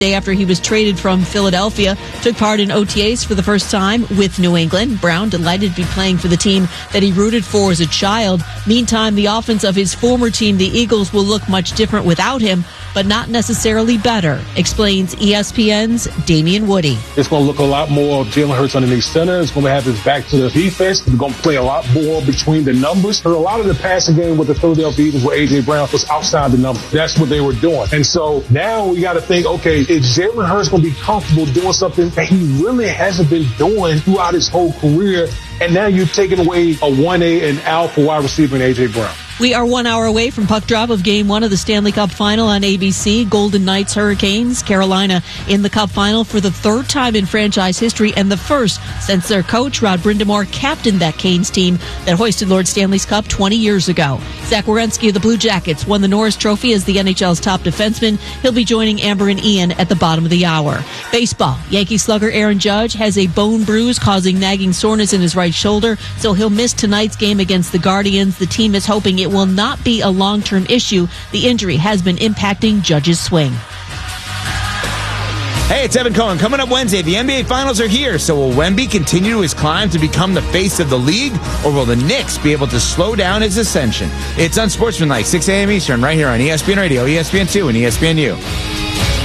Day after he was traded from Philadelphia, took part in OTAs for the first time with New England. Brown delighted to be playing for the team that he rooted for as a child. Meantime, the offense of his former team, the Eagles, will look much different without him, but not necessarily better, explains ESPN's Damian Woody. It's going to look a lot more of Jalen Hurts underneath center. It's going to have his back to the defense. It's going to play a lot more between the numbers. But a lot of the passing game with the Philadelphia Eagles with A.J. Brown was outside the numbers. That's what they were doing. And so now we got to think, okay, is Jalen Hurts going to be comfortable doing something that he really hasn't been doing throughout his whole career? And now you're taking away a 1A and alpha wide receiver in A.J. Brown. We are 1 hour away from puck drop of Game 1 of the Stanley Cup Final on ABC. Golden Knights, Hurricanes, Carolina in the Cup Final for the third time in franchise history and the first since their coach, Rod Brind'Amour, captained that Canes team that hoisted Lord Stanley's Cup 20 years ago. Zach Werenski of the Blue Jackets won the Norris Trophy as the NHL's top defenseman. He'll be joining Amber and Ian at the bottom of the hour. Baseball. Yankee slugger Aaron Judge has a bone bruise causing nagging soreness in his right shoulder, so he'll miss tonight's game against the Guardians. The team is hoping it will not be a long-term issue. The injury has been impacting Judge's swing. Hey, it's Evan Cohen. Coming up Wednesday, the NBA Finals are here. So will Wemby continue his climb to become the face of the league, or will the Knicks be able to slow down his ascension? It's Unsportsmanlike, 6 a.m. Eastern, right here on ESPN Radio, ESPN2, and ESPNU.